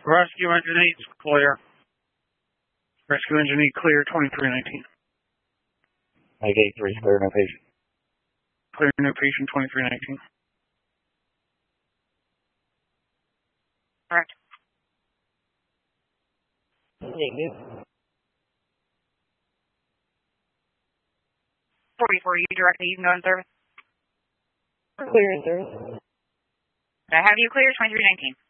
Rescue Engine 8 is clear. Rescue Engine 8 clear, 2319. Mike 8-3, clear, no patient. Clear, no patient, 2319. Correct. Negative. 44, you directly, you can go in service. Clear in service. I have you clear, 2319.